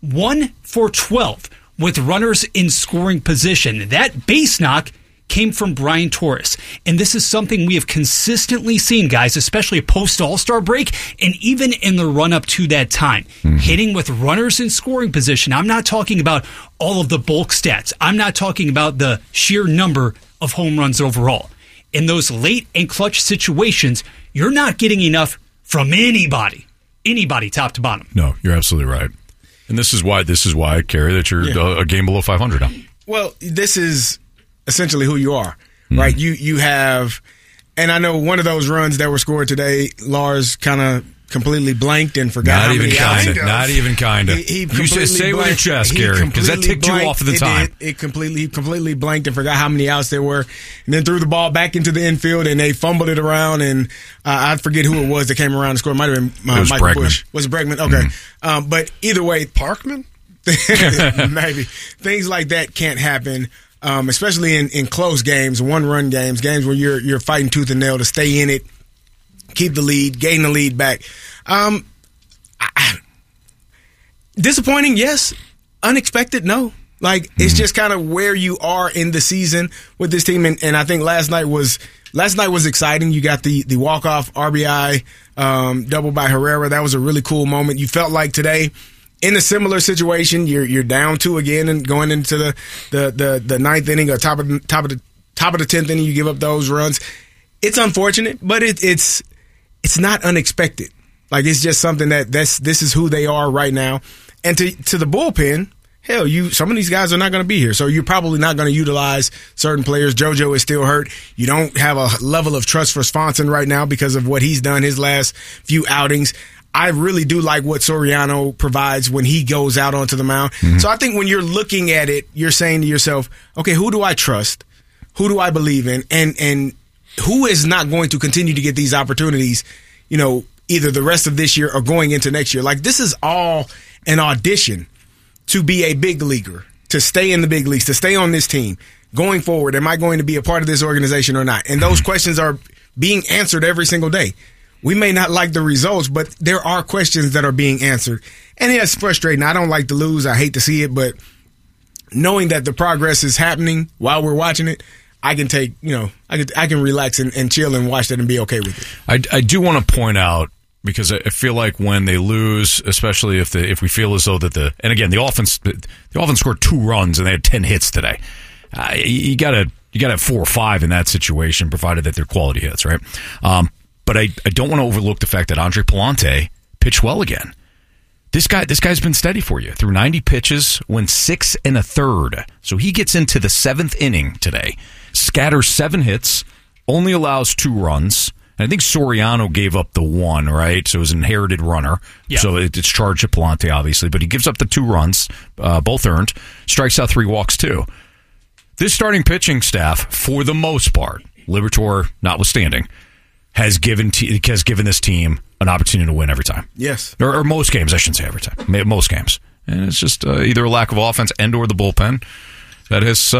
1 for 12 with runners in scoring position. That base knock came from Brian Torres. And this is something we have consistently seen, guys, especially post-All-Star break and even in the run-up to that time. Hitting with runners in scoring position. I'm not talking about all of the bulk stats. I'm not talking about the sheer number of home runs overall. In those late and clutch situations, you're not getting enough from anybody. Anybody, top to bottom. No, you're absolutely right. And this is why, Kerry, that you're a game below 500 now. Well, this is essentially who you are, right? You have, and I know one of those runs that were scored today, Lars kind of completely blanked and forgot. Not even kind of. He you say with your chest, Gary, because that ticked you off at the time. He completely blanked and forgot how many outs there were, and then threw the ball back into the infield, and they fumbled it around, and I forget who it was that came around and scored. It might have been Michael Bregman. Bush. Was it Bregman? Okay. But either way, Parkman? maybe. Things like that can't happen. Especially in close games, one-run games where you're fighting tooth and nail to stay in it, keep the lead, gain the lead back. Disappointing, yes. Unexpected, no. Like, it's just kind of where you are in the season with this team, and I think last night was exciting. You got the walk-off RBI double by Herrera. That was a really cool moment. You felt like today, in a similar situation, you're down 2 again and going into the ninth inning or top of the 10th inning, you give up those runs. It's unfortunate, but it's not unexpected. Like, it's just something this is who they are right now. And to the bullpen, hell, some of these guys are not going to be here, so you're probably not going to utilize certain players. JoJo is still hurt. You don't have a level of trust for Swanson right now because of what he's done his last few outings. I really do like what Soriano provides when he goes out onto the mound. So I think when you're looking at it, you're saying to yourself, okay, who do I trust? Who do I believe in? And who is not going to continue to get these opportunities, either the rest of this year or going into next year? Like, this is all an audition to be a big leaguer, to stay in the big leagues, to stay on this team. Going forward, am I going to be a part of this organization or not? And those questions are being answered every single day. We may not like the results, but there are questions that are being answered. And it's frustrating. I don't like to lose. I hate to see it, but knowing that the progress is happening while we're watching it, I can take, I can relax and chill and watch that and be okay with it. I do want to point out, because I feel like when they lose, especially if we feel as though and again, the offense scored 2 runs and they had 10 hits today. You got to have 4 or 5 in that situation, provided that they're quality hits, right? But I don't want to overlook the fact that Andre Pallante pitched well again. This guy's been steady for you through 90 pitches, went 6 1/3. So he gets into the 7th inning today, scatters 7 hits, only allows 2 runs. And I think Soriano gave up the 1, right? So it was an inherited runner. Yeah. So it's charged to Pallante, obviously, but he gives up the 2 runs, both earned, strikes out 3, walks 2. This starting pitching staff, for the most part, Liberatore notwithstanding, has given this team an opportunity to win every time. Yes. Or most games, I shouldn't say every time. Most games. And it's just either a lack of offense and or the bullpen that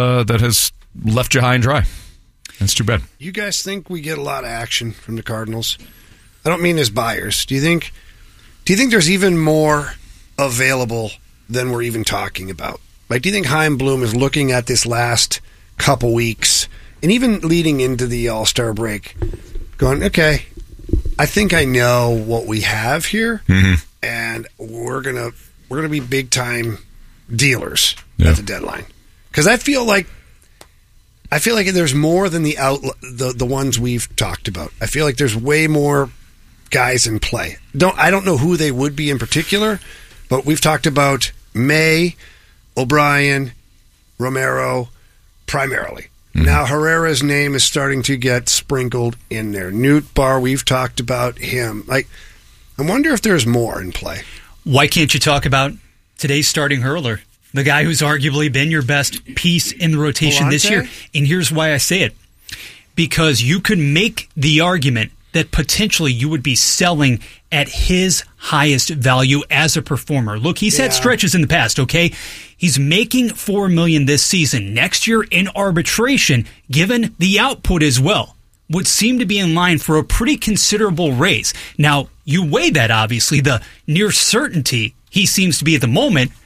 has left you high and dry. That's too bad. You guys think we get a lot of action from the Cardinals? I don't mean as buyers. Do you think there's even more available than we're even talking about? Like, do you think Chaim Bloom is looking at this last couple weeks and even leading into the All-Star break going, okay, I think I know what we have here, and we're gonna be big time dealers at the deadline? Because I feel like there's more than the ones we've talked about. I feel like there's way more guys in play. I don't know who they would be in particular, but we've talked about May, O'Brien, Romero, primarily. Now Herrera's name is starting to get sprinkled in there. Newt Barr, we've talked about him. Like, I wonder if there's more in play. Why can't you talk about today's starting hurler, the guy who's arguably been your best piece in the rotation this year? And here's why I say it. Because you could make the argument that potentially you would be selling at his highest value as a performer. Look, he's had stretches in the past, okay? He's making $4 million this season. Next year in arbitration, given the output as well, would seem to be in line for a pretty considerable raise. Now, you weigh that, obviously, the near certainty he seems to be at the moment